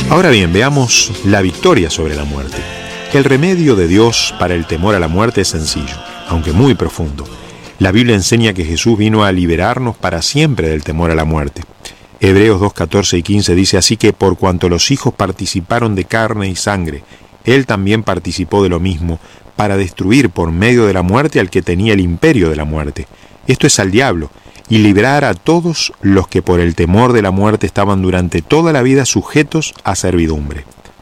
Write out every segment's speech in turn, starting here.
Ahora bien, veamos la victoria sobre la muerte. El remedio de Dios para el temor a la muerte es sencillo, aunque muy profundo. La Biblia enseña que Jesús vino a liberarnos para siempre del temor a la muerte. Hebreos 2:14 y 15 dice: así que por cuanto los hijos participaron de carne y sangre, Él también participó de lo mismo, para destruir por medio de la muerte al que tenía el imperio de la muerte. Esto es al diablo, y librar a todos los que por el temor de la muerte estaban durante toda la vida sujetos a servidumbre.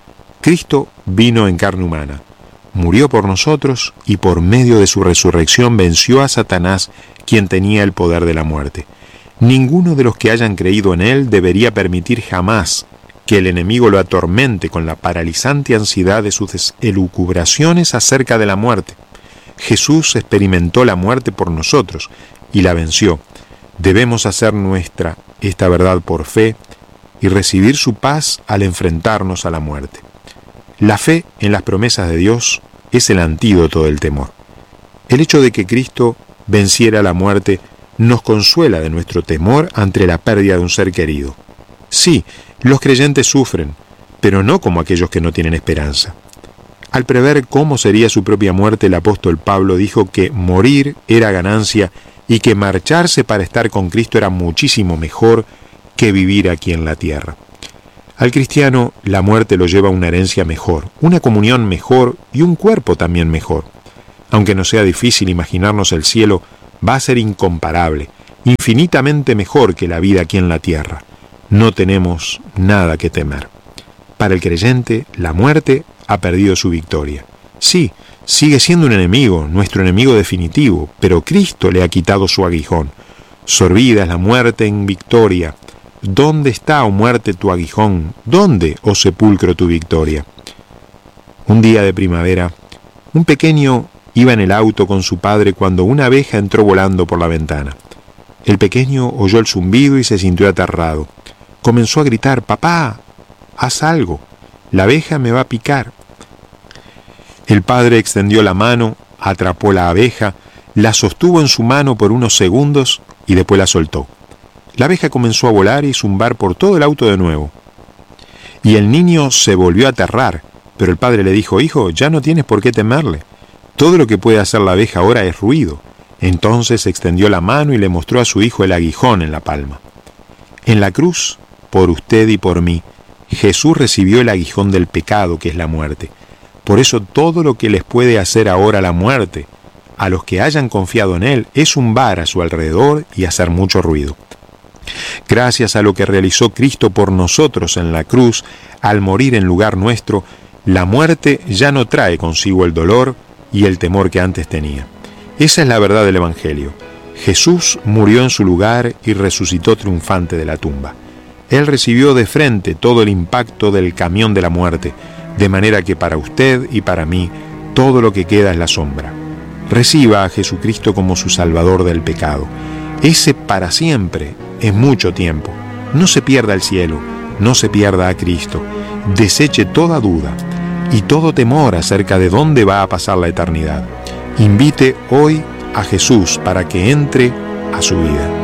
Cristo vino en carne humana, murió por nosotros y por medio de su resurrección venció a Satanás, quien tenía el poder de la muerte. Ninguno de los que hayan creído en Él debería permitir jamás que el enemigo lo atormente con la paralizante ansiedad de sus elucubraciones acerca de la muerte. Jesús experimentó la muerte por nosotros y la venció. Debemos hacer nuestra esta verdad por fe y recibir su paz al enfrentarnos a la muerte. La fe en las promesas de Dios es el antídoto del temor. El hecho de que Cristo venciera la muerte nos consuela de nuestro temor ante la pérdida de un ser querido. Sí, los creyentes sufren, pero no como aquellos que no tienen esperanza. Al prever cómo sería su propia muerte, el apóstol Pablo dijo que morir era ganancia y que marcharse para estar con Cristo era muchísimo mejor que vivir aquí en la tierra. Al cristiano, la muerte lo lleva a una herencia mejor, una comunión mejor y un cuerpo también mejor. Aunque no sea difícil imaginarnos el cielo, va a ser incomparable, infinitamente mejor que la vida aquí en la tierra. No tenemos nada que temer. Para el creyente, la muerte ha perdido su victoria. Sí, sigue siendo un enemigo, nuestro enemigo definitivo, pero Cristo le ha quitado su aguijón. Sorbida es la muerte en victoria. ¿Dónde está, oh muerte, tu aguijón? ¿Dónde, oh sepulcro, tu victoria? Un día de primavera, un pequeño iba en el auto con su padre cuando una abeja entró volando por la ventana. El pequeño oyó el zumbido y se sintió aterrado. Comenzó a gritar: «¡Papá, haz algo! La abeja me va a picar». El padre extendió la mano, atrapó la abeja, la sostuvo en su mano por unos segundos y después la soltó. La abeja comenzó a volar y zumbar por todo el auto de nuevo. Y el niño se volvió a aterrar, pero el padre le dijo: «Hijo, ya no tienes por qué temerle. Todo lo que puede hacer la abeja ahora es ruido». Entonces extendió la mano y le mostró a su hijo el aguijón en la palma. En la cruz, por usted y por mí, Jesús recibió el aguijón del pecado, que es la muerte. Por eso todo lo que les puede hacer ahora la muerte, a los que hayan confiado en Él, es zumbar a su alrededor y hacer mucho ruido. Gracias a lo que realizó Cristo por nosotros en la cruz, al morir en lugar nuestro, la muerte ya no trae consigo el dolor y el temor que antes tenía. Esa es la verdad del Evangelio. Jesús murió en su lugar y resucitó triunfante de la tumba. Él recibió de frente todo el impacto del camión de la muerte, de manera que para usted y para mí todo lo que queda es la sombra. Reciba a Jesucristo como su Salvador del pecado. Ese para siempre es mucho tiempo. No se pierda el cielo, no se pierda a Cristo. Deseche toda duda y todo temor acerca de dónde va a pasar la eternidad. Invite hoy a Jesús para que entre a su vida.